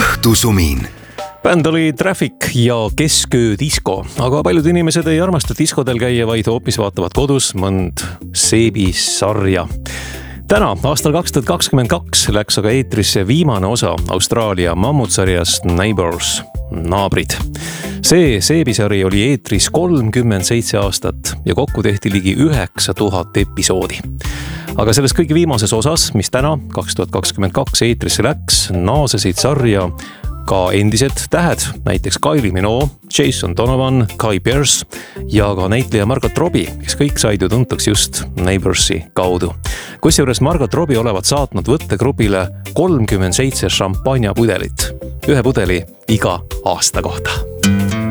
Õhtusumin. Bänd oli Traffic ja Kesköö disko, aga paljud inimesed ei armasta diskodel käia, vaid hoopis vaatavad kodus mõnd seebisarja. Täna, aastal 2022 läks aga eetrisse viimane osa Austraalia mammutsarjast Neighbours, naabrid. See seebisari oli eetris 37 aastat ja kokku tehti ligi 9000 episoodi. Aga selles kõige viimases osas, mis täna 2022 eetrisse läks, naasesid sarja ka endised tähed, näiteks Kylie Minogue, Jason Donovan, Kai Pearce ja ka näitleja Margot Robbie, kes kõik said ju tuntaks just Neighboursi kaudu. Kusjuures Margot Robbie olevat saatnud võttegrupile 37 šampanjapudelit, ühe pudeli iga aasta kohta.